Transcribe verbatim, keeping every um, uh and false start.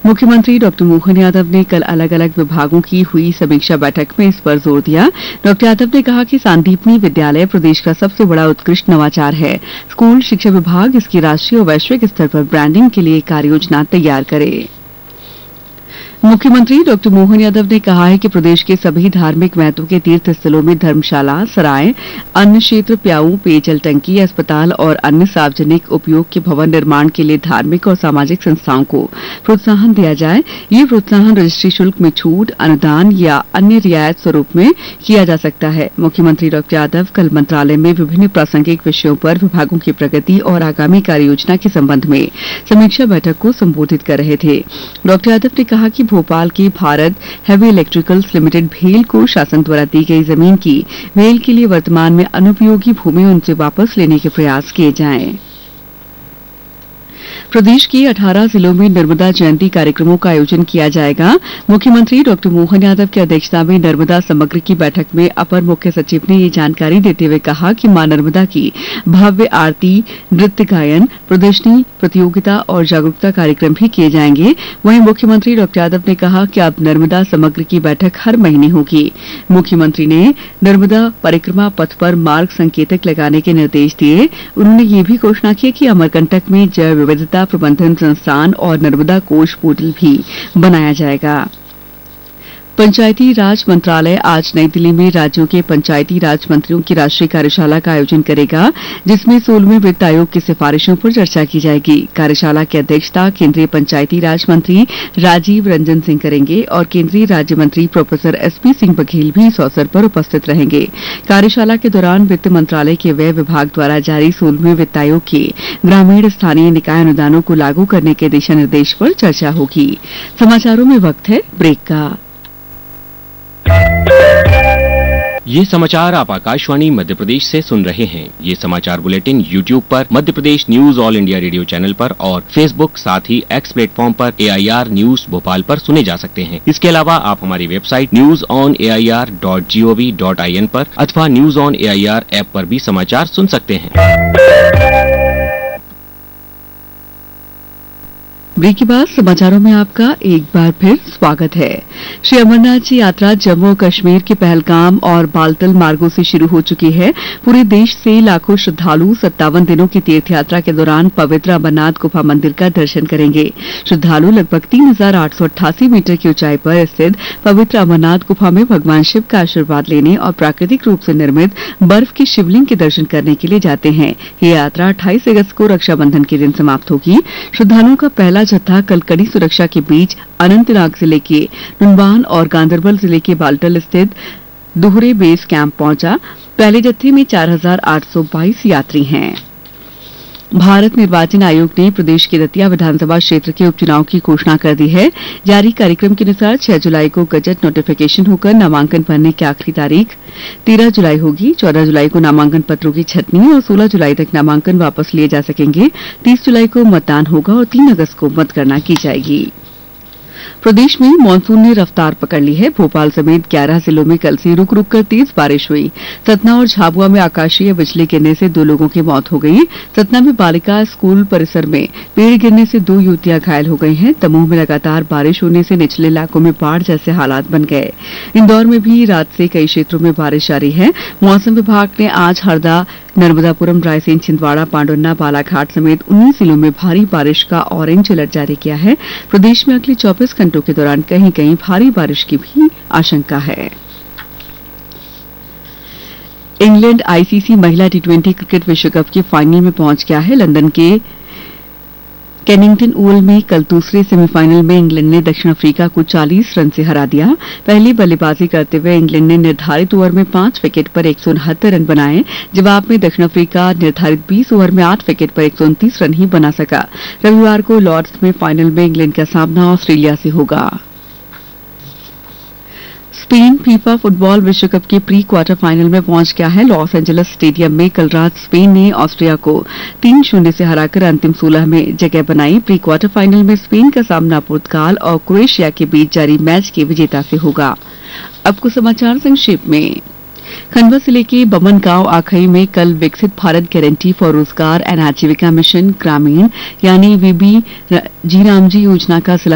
मुख्यमंत्री डॉक्टर मोहन यादव ने कल अलग अलग विभागों की हुई समीक्षा बैठक में इस पर जोर दिया। डॉक्टर यादव ने कहा कि सांदीपनी विद्यालय प्रदेश का सबसे बड़ा उत्कृष्ट नवाचार है। स्कूल शिक्षा विभाग इसकी राष्ट्रीय और वैश्विक स्तर पर ब्रांडिंग के लिए कार्य योजना तैयार करे। मुख्यमंत्री डॉक्टर मोहन यादव ने कहा है कि प्रदेश के सभी धार्मिक महत्व के तीर्थ स्थलों में धर्मशाला, सराय, अन्न क्षेत्र, प्याऊ, पेयजल टंकी, अस्पताल और अन्य सार्वजनिक उपयोग के भवन निर्माण के लिए धार्मिक और सामाजिक संस्थाओं को प्रोत्साहन दिया जाए। ये प्रोत्साहन रजिस्ट्री शुल्क में छूट, अनुदान या अन्य रियायत स्वरूप में किया जा सकता है। मुख्यमंत्री डॉक्टर यादव कल मंत्रालय में विभिन्न प्रासंगिक विषयों पर विभागों की प्रगति और आगामी कार्य योजना के संबंध में समीक्षा बैठक को संबोधित कर रहे थे। डॉक्टर यादव ने कहा कि भोपाल के भारत हेवी इलेक्ट्रिकल्स लिमिटेड भेल को शासन द्वारा दी गई जमीन की भेल के लिए वर्तमान में अनुपयोगी भूमि उनसे वापस लेने के प्रयास किए जाएं। प्रदेश के अठारह जिलों में नर्मदा जयंती कार्यक्रमों का आयोजन किया जाएगा। मुख्यमंत्री डॉक्टर मोहन यादव की अध्यक्षता में नर्मदा समग्र की बैठक में अपर मुख्य सचिव ने ये जानकारी देते हुए कहा कि मां नर्मदा की भव्य आरती, नृत्य गायन, प्रदर्शनी, प्रतियोगिता और जागरूकता कार्यक्रम भी किए जाएंगे। वहीं मुख्यमंत्री डॉक्टर यादव ने कहा कि अब नर्मदा समग्र की बैठक हर महीने होगी। मुख्यमंत्री ने नर्मदा परिक्रमा पथ पर मार्ग संकेतक लगाने के निर्देश दिए। उन्होंने ये भी घोषणा की कि अमरकंटक में जैव विविधता प्रबंधन संस्थान और नर्मदा कोष पोर्टल भी बनाया जाएगा। पंचायती राज मंत्रालय आज नई दिल्ली में राज्यों के पंचायती राज मंत्रियों की राष्ट्रीय कार्यशाला का आयोजन करेगा, जिसमें सोलहवें वित्त आयोग की सिफारिशों पर चर्चा की जाएगी। कार्यशाला की अध्यक्षता केंद्रीय पंचायती राज मंत्री राजीव रंजन सिंह करेंगे और केंद्रीय राज्य मंत्री प्रोफेसर एसपी सिंह बघेल भी इस अवसर पर उपस्थित रहेंगे। कार्यशाला के दौरान वित्त मंत्रालय के व्यय विभाग द्वारा जारी सोलहवें वित्त आयोग के ग्रामीण स्थानीय निकाय अनुदानों को लागू करने के दिशा निर्देश पर चर्चा होगी। समाचारों में वक्त है ब्रेक का। ये समाचार आप आकाशवाणी मध्य प्रदेश से सुन रहे हैं। ये समाचार बुलेटिन यूट्यूब पर Madhya Pradesh news all India radio channel पर और फेसबुक साथ ही एक्स प्लेटफॉर्म पर ए आई आर न्यूज भोपाल पर सुने जा सकते हैं। इसके अलावा आप हमारी website news on A I R dot G O V dot I N पर अथवा news on A I R app पर भी समाचार सुन सकते हैं। ब्रेक के बाद समाचारों में आपका एक बार फिर स्वागत है। श्री अमरनाथ जी यात्रा जम्मू कश्मीर के पहलगाम और बालतल मार्गों से शुरू हो चुकी है। पूरे देश से लाखों श्रद्धालु सत्तावन दिनों की तीर्थ यात्रा के दौरान पवित्र अमरनाथ गुफा मंदिर का दर्शन करेंगे। श्रद्धालु लगभग तीन हजार आठ सौ अट्ठासी मीटर की ऊंचाई पर स्थित पवित्र अमरनाथ गुफा में भगवान शिव का आशीर्वाद लेने और प्राकृतिक रूप से निर्मित बर्फ के शिवलिंग के दर्शन करने के लिए जाते हैं। ये यात्रा अट्ठाईस अगस्त को रक्षाबंधन के दिन समाप्त होगी। श्रद्धालुओं का पहला जत्था कल कड़ी सुरक्षा के बीच अनंतनाग जिले के नुनवान और गांदरबल जिले के बालटल स्थित दोहरे बेस कैंप पहुंचा। पहले जत्थे में चार हजार आठ सौ बाईस यात्री हैं। भारत निर्वाचन आयोग ने प्रदेश के दतिया विधानसभा क्षेत्र के उपचुनाव की घोषणा कर दी है। जारी कार्यक्रम के अनुसार छह जुलाई को गजट नोटिफिकेशन होकर नामांकन भरने की आखिरी तारीख तेरह जुलाई होगी। चौदह जुलाई को नामांकन पत्रों की छंटनी और सोलह जुलाई तक नामांकन वापस लिए जा सकेंगे। तीस जुलाई को मतदान होगा और तीन अगस्त को मतगणना की जाएगी। प्रदेश में मानसून ने रफ्तार पकड़ ली है। भोपाल समेत ग्यारह जिलों में कल से रुक रुक कर तेज बारिश हुई। सतना और झाबुआ में आकाशीय बिजली गिरने से दो लोगों की मौत हो गई। सतना में बालिका स्कूल परिसर में पेड़ गिरने से दो युवतियां घायल हो गई हैं। दमोह में लगातार बारिश होने से निचले इलाकों में बाढ़ जैसे हालात बन गए। इंदौर में भी रात से कई क्षेत्रों में बारिश जारी है। मौसम विभाग ने आज हरदा, नर्मदापुरम, रायसेन, छिंदवाड़ा, पांडुन्ना, बालाघाट समेत उन्नीस जिलों में भारी बारिश का ऑरेंज अलर्ट जारी किया है। प्रदेश में अगले चौबीस घंटों के दौरान कहीं कहीं भारी बारिश की भी आशंका है। इंग्लैंड आईसीसी महिला टी ट्वेंटी क्रिकेट विश्व कप के फाइनल में पहुंच गया है। लंदन के केनिंगटन ओवल में कल दूसरे सेमीफाइनल में इंग्लैंड ने दक्षिण अफ्रीका को चालीस रन से हरा दिया। पहली बल्लेबाजी करते हुए इंग्लैंड ने निर्धारित ओवर में पांच विकेट पर एक सौ उनहत्तर रन बनाए। जवाब में दक्षिण अफ्रीका निर्धारित बीस ओवर में आठ विकेट पर एक सौ उनतीस रन ही बना सका। रविवार को लॉर्ड्स में फाइनल में इंग्लैंड का सामना ऑस्ट्रेलिया से होगा। स्पेन फीफा फुटबॉल विश्व कप के प्री क्वार्टर फाइनल में पहुंच गया है। लॉस एंजलिस स्टेडियम में कल रात स्पेन ने ऑस्ट्रिया को तीन शून्य से हराकर अंतिम सोलह में जगह बनाई। प्री क्वार्टर फाइनल में स्पेन का सामना पुर्तगाल और क्रोएशिया के बीच जारी मैच के विजेता से होगा। अब कुछ समाचार संक्षेप में। खंडवा जिले के बमन गांव आखई में कल विकसित भारत गारंटी फॉर रोजगार एंड आजीविका मिशन ग्रामीण यानी वीबी जी रामजी योजना का